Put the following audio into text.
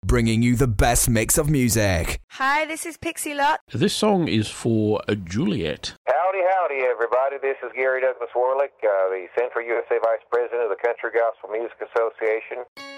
bringing you the best mix of music. Hi, this is Pixie Lott. This song is for Juliet. Howdy, howdy, everybody. This is Gary Douglas Warlick, the Central USA Vice President of the Country Gospel Music Association.